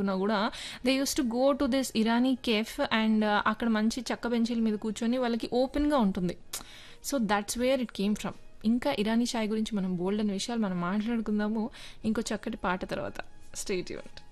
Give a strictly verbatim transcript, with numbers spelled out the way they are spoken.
చేయాలనుకున్నా కూడా they use to go to this Irani cafe and అక్కడ మంచి చెక్క బెంచీల మీద కూర్చొని వాళ్ళకి ఓపెన్గా ఉంటుంది. So that's where it came from. ఇంకా ఇరానీ చాయ్ గురించి మనం బోల్డ్ అనే విషయాలు మనం మాట్లాడుకుందాము ఇంకో చక్కటి పాట తర్వాత. Stay tuned.